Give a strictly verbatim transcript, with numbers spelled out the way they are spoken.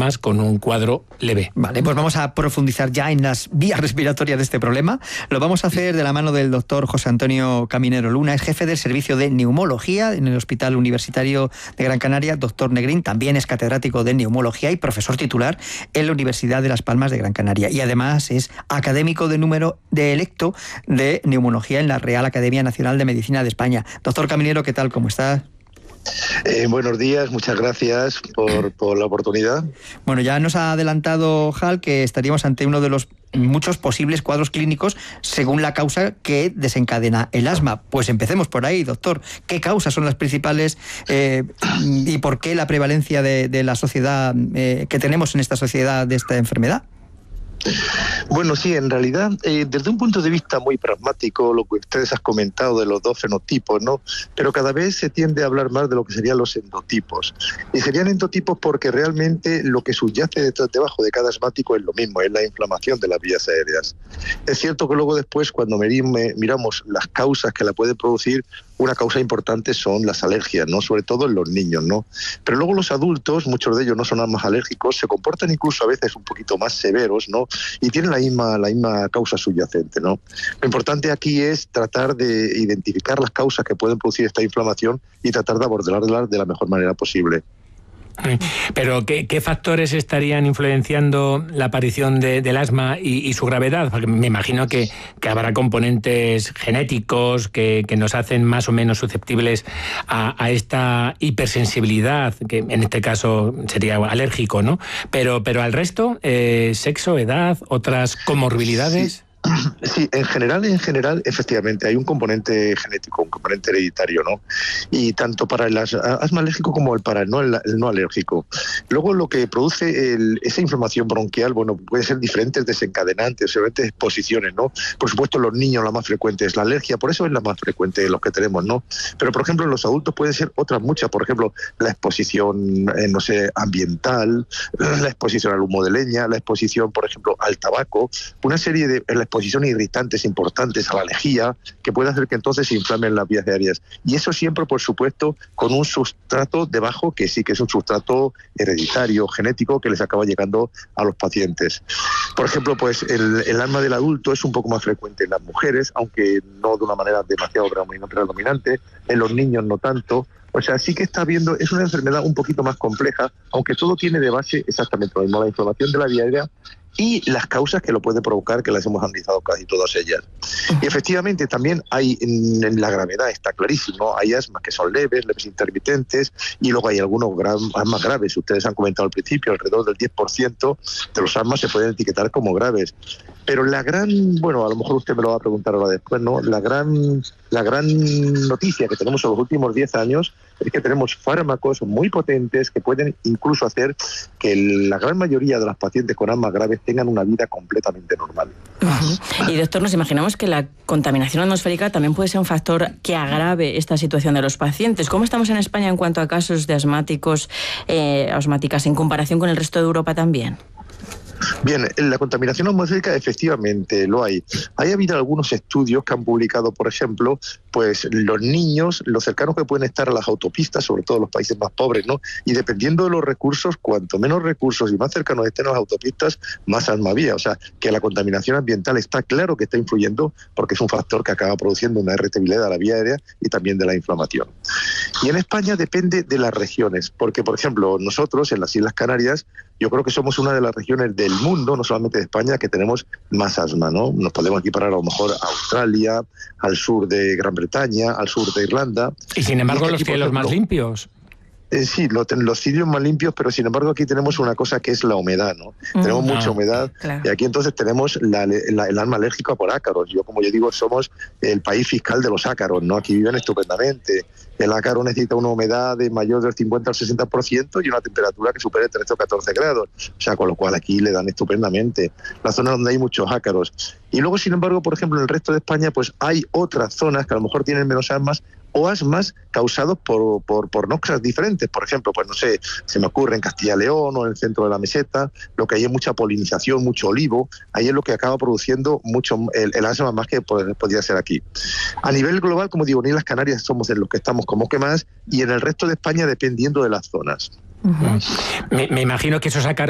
asmas con un cuadro leve. Vale, pues vamos a profundizar ya en las vías respiratorias de este problema. Lo vamos a hacer de la mano del doctor José Antonio Caminero Luna, es jefe del servicio de neumología en el Hospital Universitario de Gran Canaria. Doctor Negrín también es catedrático de neumología y profesor titular en la Universidad de Las Palmas de Gran Canaria. Y además es académico de número de electo de neumología en la Real Academia Nacional de Medicina de España. Doctor Caminero, ¿qué tal? ¿Cómo está? Eh, buenos días, muchas gracias por, por la oportunidad. Bueno, ya nos ha adelantado Hal que estaríamos ante uno de los muchos posibles cuadros clínicos según la causa que desencadena el asma. Pues empecemos por ahí, doctor. ¿Qué causas son las principales eh, y por qué la prevalencia de, de la sociedad eh, que tenemos en esta sociedad de esta enfermedad? Bueno, sí, en realidad, eh, desde un punto de vista muy pragmático, lo que ustedes han comentado de los dos fenotipos, ¿no? Pero cada vez se tiende a hablar más de lo que serían los endotipos. Y serían endotipos porque realmente lo que subyace detrás, debajo de cada asmático es lo mismo, es la inflamación de las vías aéreas. Es cierto que luego después, cuando miramos las causas que la pueden producir, una causa importante son las alergias, ¿no? Sobre todo en los niños, ¿no? Pero luego los adultos, muchos de ellos no son más alérgicos, se comportan incluso a veces un poquito más severos, ¿no? Y tienen la misma, la misma causa subyacente, ¿no? Lo importante aquí es tratar de identificar las causas que pueden producir esta inflamación y tratar de abordarlas de la mejor manera posible. Pero ¿qué, qué factores estarían influenciando la aparición de, del asma y, y su gravedad? Porque me imagino que, que habrá componentes genéticos que, que nos hacen más o menos susceptibles a, a esta hipersensibilidad, que en este caso sería alérgico, ¿no? Pero, pero al resto, eh, sexo, edad, otras comorbilidades... Sí. Sí, en general, en general, efectivamente, hay un componente genético, un componente hereditario, ¿no? Y tanto para el asma alérgico como el para el no, el no alérgico. Luego, lo que produce el, esa inflamación bronquial, bueno, puede ser diferentes desencadenantes, diferentes exposiciones, ¿no? Por supuesto, los niños la más frecuente es la alergia, por eso es la más frecuente de los que tenemos, ¿no? Pero, por ejemplo, en los adultos pueden ser otras muchas, por ejemplo, la exposición, eh, no sé, ambiental, la exposición al humo de leña, la exposición, por ejemplo, al tabaco, una serie de... La exposición a irritantes importantes, a la lejía, que puede hacer que entonces se inflamen las vías aéreas. Y eso siempre, por supuesto, con un sustrato debajo, que sí que es un sustrato hereditario, genético, que les acaba llegando a los pacientes. Por ejemplo, pues el, el asma del adulto es un poco más frecuente en las mujeres, aunque no de una manera demasiado predominante, en los niños no tanto. O sea, sí que está habiendo, es una enfermedad un poquito más compleja, aunque todo tiene de base exactamente lo mismo, la inflamación de la vía aérea y las causas que lo pueden provocar, que las hemos analizado casi todas ellas. Y efectivamente también hay, en, en la gravedad está clarísimo, hay asmas que son leves, leves intermitentes, y luego hay algunos gra- asmas graves. Ustedes han comentado al principio, alrededor del diez por ciento de los asmas se pueden etiquetar como graves. Pero la gran, bueno, a lo mejor usted me lo va a preguntar ahora después, ¿no? La gran, la gran noticia que tenemos en los últimos diez años es que tenemos fármacos muy potentes que pueden incluso hacer que la gran mayoría de las pacientes con asmas graves tengan una vida completamente normal. Uh-huh. Y doctor, nos imaginamos que la contaminación atmosférica también puede ser un factor que agrave esta situación de los pacientes. ¿Cómo estamos en España en cuanto a casos de asmáticos, eh, asmáticas en comparación con el resto de Europa también? Bien, la contaminación atmosférica efectivamente lo hay. Hay habido algunos estudios que han publicado, por ejemplo, pues los niños, los cercanos que pueden estar a las autopistas, sobre todo los países más pobres, ¿no? Y dependiendo de los recursos, cuanto menos recursos y más cercanos estén a las autopistas, más asma había. O sea, que la contaminación ambiental está claro que está influyendo porque es un factor que acaba produciendo una irritabilidad de la vía aérea y también de la inflamación. Y en España depende de las regiones, porque, por ejemplo, nosotros en las Islas Canarias, yo creo que somos una de las regiones del mundo, no solamente de España, que tenemos más asma, ¿no? Nos podemos equiparar a lo mejor a Australia, al sur de Gran Bretaña, al sur de Irlanda. Y sin embargo, y los cielos ejemplo, más limpios. Eh, sí, lo, los cilios más limpios, pero sin embargo aquí tenemos una cosa que es la humedad, ¿no? Mm. Tenemos mucha humedad, claro. Y aquí entonces tenemos la, la, el asma alérgica por ácaros. Yo, como yo digo, somos el país fiscal de los ácaros, ¿no? Aquí viven estupendamente. El ácaro necesita una humedad de mayor del cincuenta al sesenta por ciento y una temperatura que supere trece o catorce grados. O sea, con lo cual aquí le dan estupendamente. La zona donde hay muchos ácaros. Y luego, sin embargo, por ejemplo, en el resto de España, pues hay otras zonas que a lo mejor tienen menos asmas o asmas causados por, por, por noxas diferentes. Por ejemplo, pues no sé, se me ocurre en Castilla y León o en el centro de la meseta, lo que hay es mucha polinización, mucho olivo, ahí es lo que acaba produciendo mucho el, el asma más que podría ser aquí. A nivel global, como digo, en las Canarias somos en los que estamos como que más, y en el resto de España dependiendo de las zonas. Uh-huh. me, me imagino que esos ácaros